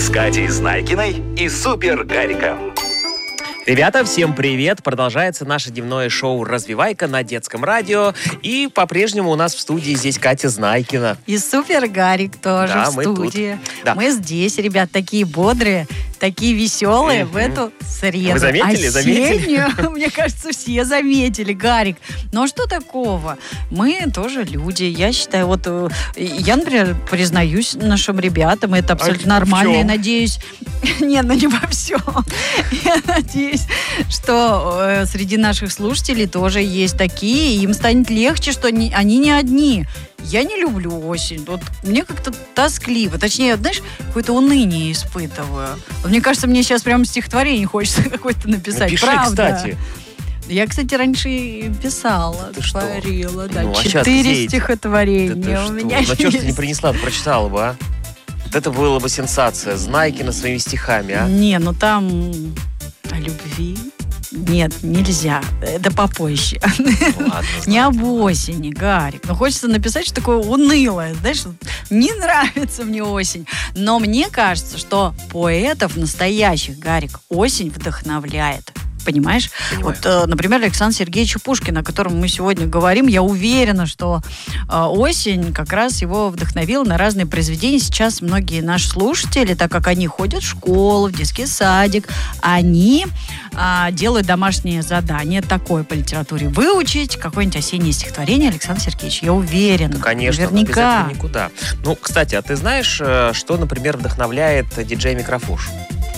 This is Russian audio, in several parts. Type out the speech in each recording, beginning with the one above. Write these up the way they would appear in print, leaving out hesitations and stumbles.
с Катей Знайкиной и Супер Гариком. Ребята, всем привет! Продолжается наше дневное шоу «Развивайка» на детском радио. И по-прежнему у нас в студии здесь Катя Знайкина. И Супер Гарик тоже в студии. Да. Мы здесь, ребят, такие бодрые, такие веселые в эту среду. Вы заметили? Мне кажется, все заметили, Гарик. Ну а что такого? Мы тоже люди. Я считаю, я, например, признаюсь нашим ребятам, это абсолютно нормально. Я надеюсь... Нет, не во всем. Я надеюсь, что среди наших слушателей тоже есть такие, и им станет легче, что они не одни. Я не люблю осень. Мне как-то тоскливо. Точнее, знаешь, какое-то уныние испытываю. Мне кажется, мне сейчас прямо стихотворение хочется какое-то написать. Пиши, правда. кстати. Я, кстати, раньше и писала, творила. Да, 4 стихотворения у меня есть. Ну, что ж ты не принесла, ты прочитала бы, а? Вот это была бы сенсация. Знайкина своими стихами, а? Не, там о любви... Нет, нельзя. Это попозже. Ладно, не об осени, Гарик. Но хочется написать, что такое унылое. Знаешь, не нравится мне осень. Но мне кажется, что поэтов настоящих, Гарик, осень вдохновляет. Понимаешь? Понимаю. Например, Александр Сергеевич Пушкин, о котором мы сегодня говорим, я уверена, что осень как раз его вдохновила на разные произведения. Сейчас многие наши слушатели, так как они ходят в школу, в детский садик, они делают домашнее задание такое по литературе. Выучить какое-нибудь осеннее стихотворение Александра Сергеевича. Я уверена. Ну, конечно, наверняка. Без этого никуда. Ну, кстати, а ты знаешь, что, например, вдохновляет диджей Микрофуш?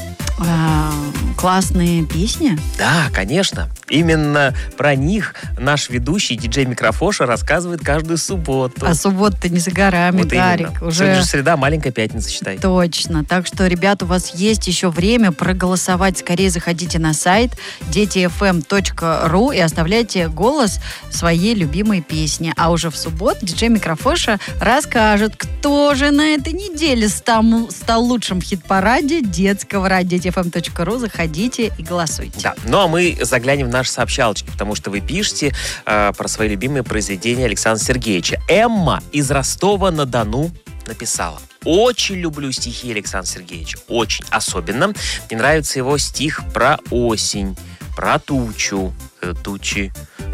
Классные песни? Да, конечно. Именно про них наш ведущий диджей Микрофоша рассказывает каждую субботу. А суббота не за горами, Гарик. Сегодня же среда, маленькая пятница, считай. Точно. Так что, ребят, у вас есть еще время проголосовать. Скорее заходите на сайт детифм.ру и оставляйте голос своей любимой песни. А уже в субботу диджей Микрофоша расскажет, кто же на этой неделе стал лучшим в хит-параде детского радио. детифм.ру. Заходите и голосуйте. Да. Ну а мы заглянем в наши сообщалочки, потому что вы пишете про свои любимые произведения Александра Сергеевича. Эмма из Ростова-на-Дону написала: очень люблю стихи Александра Сергеевича. Очень. Особенно мне нравится его стих про осень, про тучу. Тучи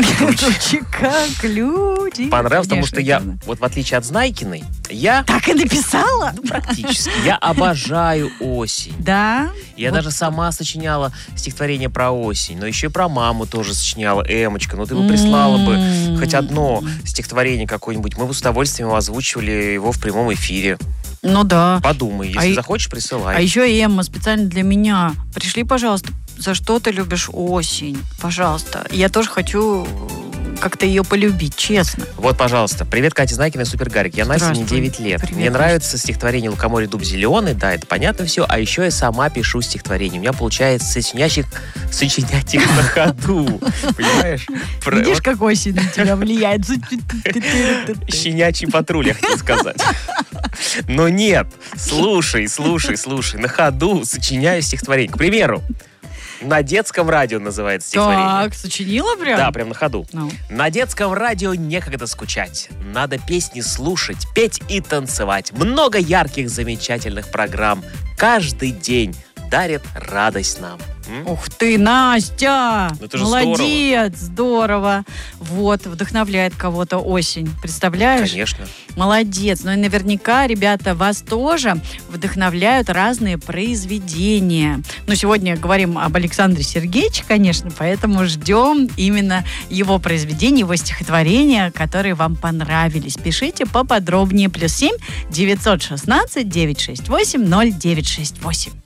как люди. Понравилось, потому что я, в отличие от Знайкиной, я... Так и написала? Практически. Я обожаю осень. Да? Я даже сама сочиняла стихотворение про осень, но еще и про маму тоже сочиняла. Эмочка, ты бы прислала бы хоть одно стихотворение какое-нибудь, мы бы с удовольствием озвучивали его в прямом эфире. Ну да. Подумай, если захочешь, присылай. А еще, Эмма, специально для меня. Пришли, пожалуйста, за что ты любишь осень? Пожалуйста. Я тоже хочу как-то ее полюбить, честно. Вот, пожалуйста. Привет, Катя Знайкина, Супер Гарик. Я Настя, мне 9 лет. Привет, мне нравится стихотворение «Лукоморье дуб зеленый». Да, это понятно все. А еще я сама пишу стихотворение. У меня получается сочинять их на ходу. Понимаешь? Видишь, как осень на тебя влияет? Щенячий патруль, я хотел сказать. Но нет. Слушай. На ходу сочиняю стихотворение. К примеру, на детском радио называется стихотворение. Так, сочинила прям? Да, прям на ходу. No. На детском радио некогда скучать. Надо песни слушать, петь и танцевать. Много ярких, замечательных программ. Каждый день дарит радость нам. Ух ты, Настя! Это же молодец, здорово. Вот, вдохновляет кого-то осень. Представляешь? Конечно. Молодец. Ну и наверняка, ребята, вас тоже вдохновляют разные произведения. Но сегодня говорим об Александре Сергеевиче, конечно, поэтому ждем именно его произведения, его стихотворения, которые вам понравились. Пишите поподробнее. +7 916 968 0968.